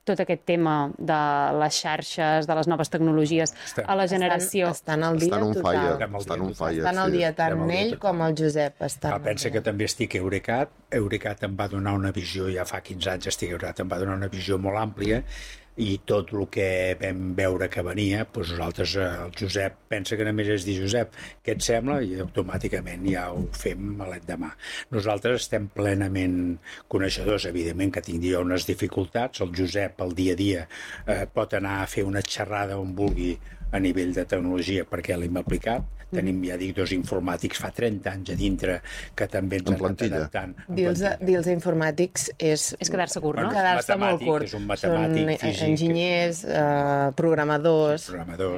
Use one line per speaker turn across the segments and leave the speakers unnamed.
tot aquest tema de les xarxes, de les noves tecnologies a la generació?
Estan al dia total. Estan al dia tant ell com el Josep.
Pensa que també estic a Eurecat. Eurecat em va donar una visió, ja fa 15 anys estic a Eurecat, em va donar una visió molt àmplia, i tot el que vam veure que venia, doncs nosaltres, el Josep, pensa que només és dir Josep, què et sembla? I automàticament ja ho fem a l'endemà. Nosaltres estem plenament coneixedors, evidentment que tindria unes dificultats, el Josep el dia a dia pot anar a fer una xerrada on vulgui a nivell de tecnologia perquè l'hem aplicat. Tenim, ja dic, 2 informàtics fa 30 anys a dintre que també ens han anat adaptant.
Dir-los informàtics és
quedar-se curt, no?
Quedar-se molt curt.
És un matemàtic, físic...
Enginyers, programadors...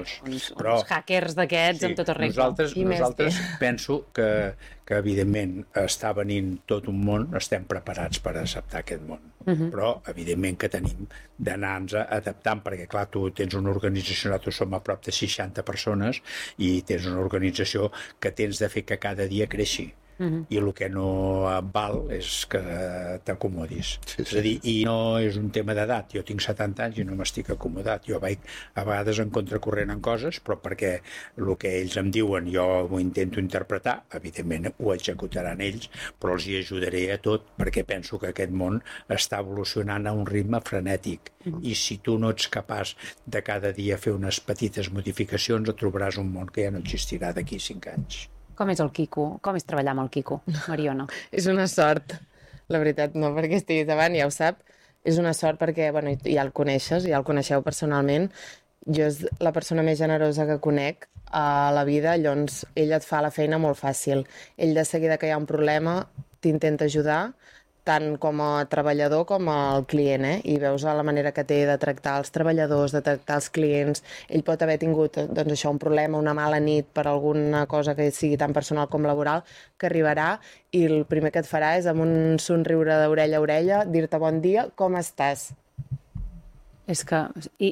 Uns hackers d'aquests amb tot arreglo.
Nosaltres penso que evidentment està venint tot un món, estem preparats per acceptar aquest món. Però evidentment que tenim d'anar-nos adaptant, perquè clar, tu tens una organització, nosaltres som a prop de 60 persones i tens una organització que tens de fer que cada dia creixi. I el que no val és que t'acomodis. És a dir, i no és un tema d'edat. Jo tinc 70 anys i no m'estic acomodat. Jo vaig a vegades en contracorrent en coses, però perquè el que ells em diuen jo ho intento interpretar, evidentment ho executaran ells, però els hi ajudaré a tot perquè penso que aquest món està evolucionant a un ritme frenètic. I si tu no ets capaç de cada dia fer unes petites modificacions, et trobaràs un món que ja no existirà d'aquí 5 anys.
Com és el Quico? Com és treballar amb el Quico, Mariona?
És una sort, la veritat, no perquè estiguis davant, ja ho sap. És una sort perquè, bueno, ja el coneixes, ja el coneixeu personalment. Jo és la persona més generosa que conec a la vida, llavors ell et fa la feina molt fàcil. Ell de seguida que hi ha un problema t'intenta ajudar, tant com a treballador com al client, i veus la manera que té de tractar els treballadors, de tractar els clients. Ell pot haver tingut doncs, això, un problema, una mala nit per alguna cosa que sigui tan personal com laboral, que arribarà i el primer que et farà és amb un somriure d'orella a orella dir-te bon dia, com estàs?
És que...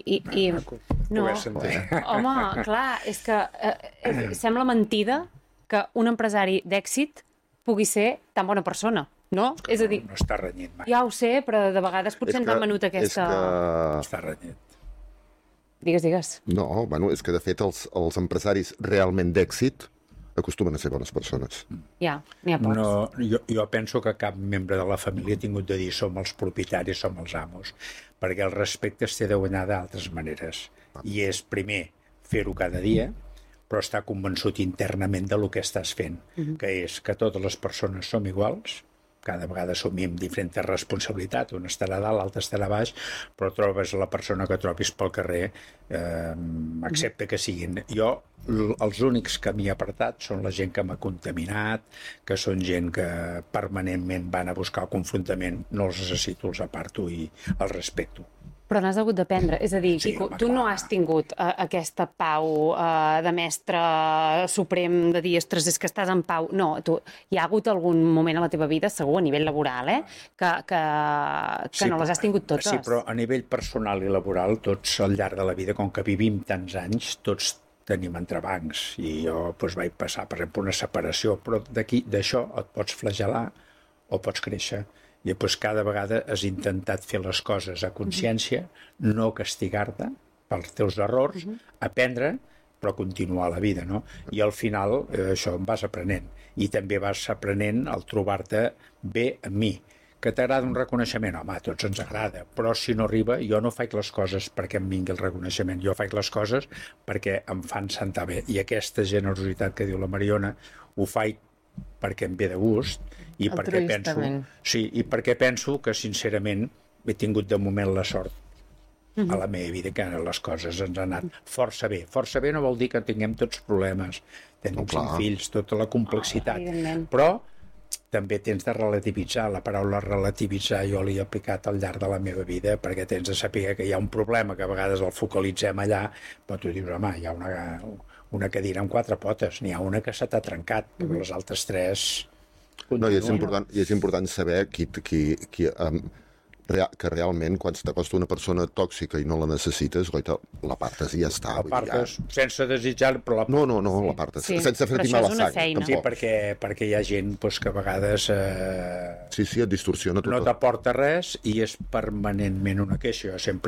No, home, clar, és que sembla mentida que un empresari d'èxit pugui ser tan bona persona. No? És a dir,
no està renyit mai.
Ja ho sé, però de vegades potser ens han venut aquesta...
No està renyit.
Digues.
No, bueno, és que de fet els empresaris realment d'èxit acostumen a ser bones persones.
Ja, n'hi ha pocs.
No, jo penso que cap membre de la família ha tingut de dir som els propietaris, som els amos, perquè el respecte es té de guanyar d'altres maneres. I és, primer, fer-ho cada dia, però estar convençut internament de lo que estàs fent, que és que totes les persones som iguals, cada vegada assumim diferents responsabilitats, un estarà a dalt, l'altre estarà a baix, però trobes la persona que trobis pel carrer, accepta que siguin. Jo, els únics que m'hi he apartat són la gent que m'ha contaminat, que són gent que permanentment van a buscar el confrontament, no els necessito, els aparto i els respecto.
Però n'has hagut d'aprendre. És a dir, Quico, tu no has tingut aquesta pau de mestre suprem de dir, ostres, és que estàs en pau. No, hi ha hagut algun moment a la teva vida, segur, a nivell laboral, que no les has tingut totes.
Sí, però a nivell personal i laboral, tots al llarg de la vida, com que vivim tants anys, tots tenim entrebancs. I jo vaig passar, per exemple, una separació, però d'això et pots flagelar o pots créixer. I cada vegada has intentat fer les coses a consciència, no castigar-te pels teus errors, aprendre, però continuar la vida, no? I al final això em vas aprenent. I també vas aprenent al trobar-te bé amb mi. Que t'agrada un reconeixement? Home, a tots ens agrada, però si no arriba, jo no faig les coses perquè em vingui el reconeixement, jo faig les coses perquè em fan sentar bé. I aquesta generositat que diu la Mariona ho faig perquè em ve de gust i perquè penso que sincerament he tingut de moment la sort a la meva vida que les coses ens han anat força bé. Força bé no vol dir que tinguem tots problemes, tenim 5 fills, tota la complexitat, però també tens de relativitzar. La paraula relativitzar jo l'he aplicat al llarg de la meva vida perquè tens de saber que hi ha un problema que a vegades el focalitzem allà, però tu dius, home, hi ha una cadira amb 4 potes, n'hi ha una que se t'ha trencat, però les altres 3
continuen. No, i és important saber que realment quan t'acosta una persona tòxica i no la necessites, l'apartes i ja està.
L'apartes sense desitjar, però
No, l'apartes, sense fer-t'hi mal a sang.
Sí, perquè hi ha gent que a vegades
et distorsiona tot.
No t'aporta res i és permanentment una queixa. Jo sempre